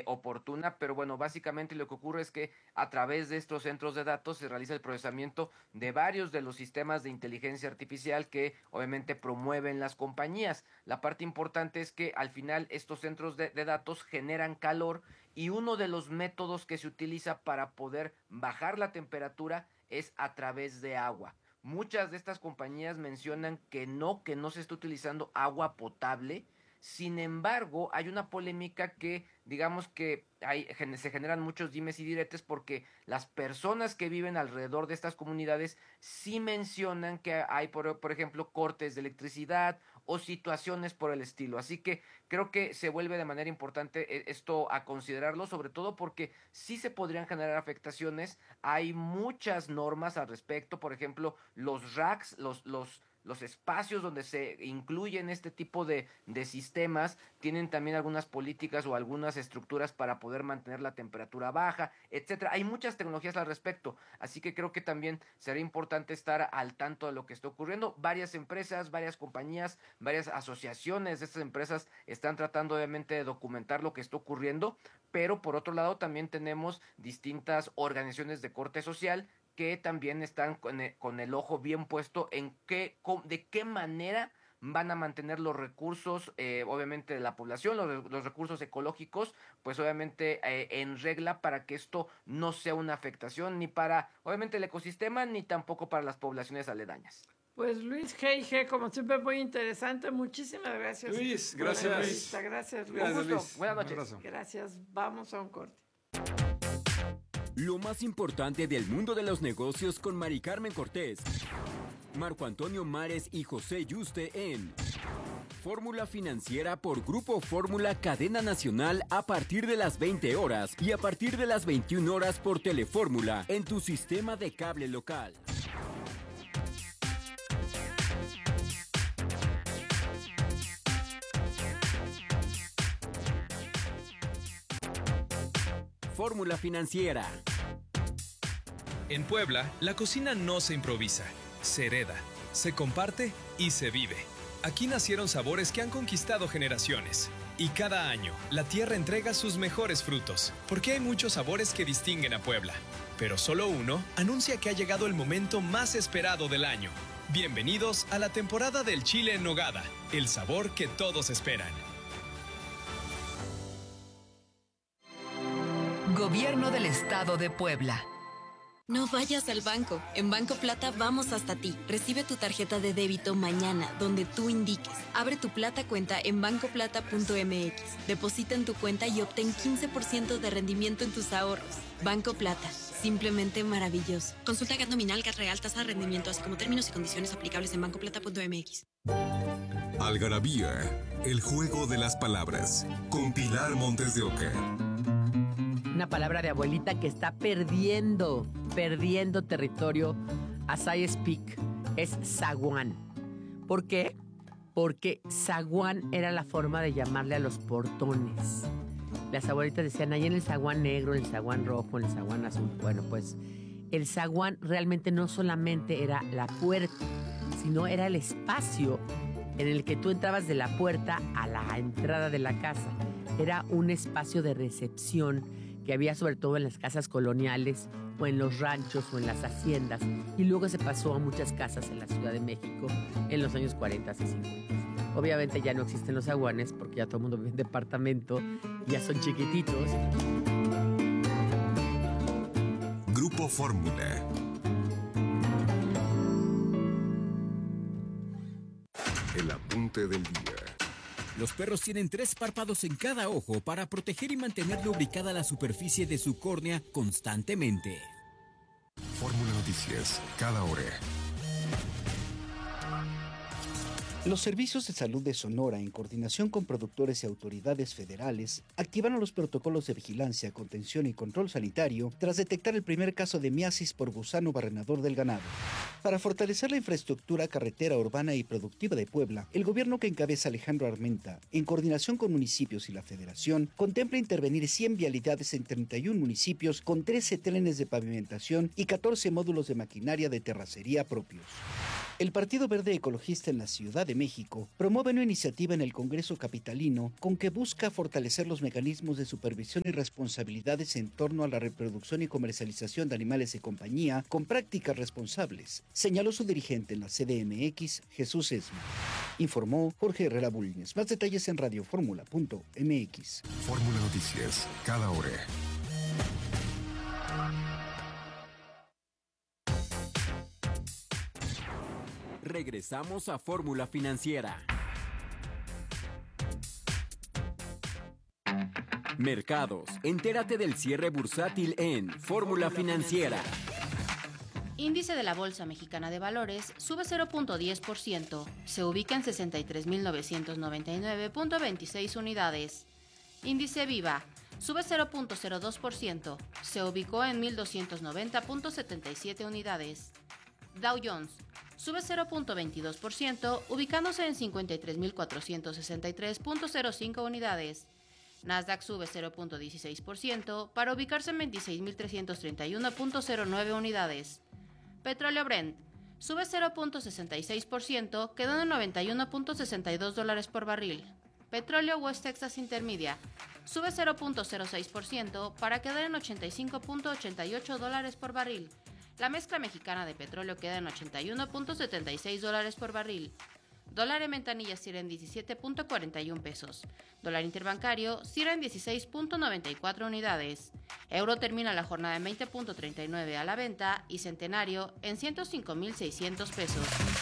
oportuna, pero bueno, básicamente lo que ocurre es que a través de estos centros de datos se realiza el procesamiento de varios de los sistemas de inteligencia artificial que obviamente promueven las compañías. La parte importante es que al final estos centros de datos generan calor y uno de los métodos que se utiliza para poder bajar la temperatura es a través de agua. Muchas de estas compañías mencionan que no se está utilizando agua potable. Sin embargo, hay una polémica que, digamos que se generan muchos dimes y diretes porque las personas que viven alrededor de estas comunidades sí mencionan que hay, por ejemplo, cortes de electricidad o situaciones por el estilo. Así que creo que se vuelve de manera importante esto a considerarlo, sobre todo porque sí se podrían generar afectaciones. Hay muchas normas al respecto, por ejemplo, los racks, los espacios donde se incluyen este tipo de sistemas tienen también algunas políticas o algunas estructuras para poder mantener la temperatura baja, etcétera. Hay muchas tecnologías al respecto, así que creo que también será importante estar al tanto de lo que está ocurriendo. Varias empresas, varias compañías, varias asociaciones de estas empresas están tratando obviamente de documentar lo que está ocurriendo, pero por otro lado también tenemos distintas organizaciones de corte social que también están con el ojo bien puesto en de qué manera van a mantener los recursos, obviamente de la población, los recursos ecológicos, pues obviamente en regla para que esto no sea una afectación ni para, obviamente, el ecosistema, ni tampoco para las poblaciones aledañas. Pues Luis G., como siempre, muy interesante. Muchísimas gracias. Luis, gracias. Gracias, Luis. Un gusto. Luis. Buenas noches. Gracias. Vamos a un corte. Lo más importante del mundo de los negocios con Mari Carmen Cortés, Marco Antonio Mares y José Yuste en Fórmula Financiera por Grupo Fórmula Cadena Nacional a partir de las 20 horas y a partir de las 21 horas por Telefórmula en tu sistema de cable local. Fórmula Financiera. En Puebla, la cocina no se improvisa, se hereda, se comparte y se vive. Aquí nacieron sabores que han conquistado generaciones. Y cada año, la tierra entrega sus mejores frutos, porque hay muchos sabores que distinguen a Puebla. Pero solo uno anuncia que ha llegado el momento más esperado del año. Bienvenidos a la temporada del chile en nogada, el sabor que todos esperan. Gobierno del Estado de Puebla. No vayas al banco. En Banco Plata vamos hasta ti. Recibe tu tarjeta de débito mañana, donde tú indiques. Abre tu Plata cuenta en bancoplata.mx. Deposita en tu cuenta y obtén 15% de rendimiento en tus ahorros. Banco Plata. Simplemente maravilloso. Consulta GAT nominal, GAT real, tasa de rendimiento, así como términos y condiciones aplicables en bancoplata.mx. Algarabía, el juego de las palabras. Con Pilar Montes de Oca. Una palabra de abuelita que está perdiendo territorio as I speak, es zaguán. ¿Por qué? Porque zaguán era la forma de llamarle a los portones. Las abuelitas decían, ahí en el zaguán negro, en el zaguán rojo, en el zaguán azul. Bueno, pues el zaguán realmente no solamente era la puerta, sino era el espacio en el que tú entrabas de la puerta a la entrada de la casa. Era un espacio de recepción que había sobre todo en las casas coloniales o en los ranchos o en las haciendas, y luego se pasó a muchas casas en la Ciudad de México en los años 40 y 50. Obviamente ya no existen los zaguanes porque ya todo el mundo vive en departamento, ya son chiquititos. Grupo Fórmula. El apunte del día. Los perros tienen 3 párpados en cada ojo para proteger y mantener lubricada la superficie de su córnea constantemente. Fórmula Noticias, cada hora. Los servicios de salud de Sonora, en coordinación con productores y autoridades federales, activaron los protocolos de vigilancia, contención y control sanitario tras detectar el primer caso de miasis por gusano barrenador del ganado. Para fortalecer la infraestructura carretera urbana y productiva de Puebla, el gobierno que encabeza Alejandro Armenta, en coordinación con municipios y la Federación, contempla intervenir 100 vialidades en 31 municipios con 13 trenes de pavimentación y 14 módulos de maquinaria de terracería propios. El Partido Verde Ecologista en la Ciudad de México promueve una iniciativa en el Congreso capitalino con que busca fortalecer los mecanismos de supervisión y responsabilidades en torno a la reproducción y comercialización de animales de compañía con prácticas responsables, señaló su dirigente en la CDMX, Jesús Esma. Informó Jorge Herrera Bulnes. Más detalles en radioformula.mx. Fórmula Noticias, cada hora. Regresamos a Fórmula Financiera. Mercados. Entérate del cierre bursátil en Fórmula Financiera. Índice de la Bolsa Mexicana de Valores sube 0.10%, se ubica en 63.999.26 unidades. Índice Viva sube 0.02%, se ubicó en 1.290.77 unidades. Dow Jones sube 0.22%, ubicándose en 53.463.05 unidades. Nasdaq sube 0.16% para ubicarse en 26.331.09 unidades. Petróleo Brent sube 0.66%, quedando en $91.62 por barril. Petróleo West Texas Intermedia sube 0.06% para quedar en $85.88 por barril. La mezcla mexicana de petróleo queda en $81.76 por barril. Dólar en ventanilla cierra en 17.41 pesos. Dólar interbancario cierra en 16.94 unidades. Euro termina la jornada en 20.39 a la venta y centenario en 105.600 pesos.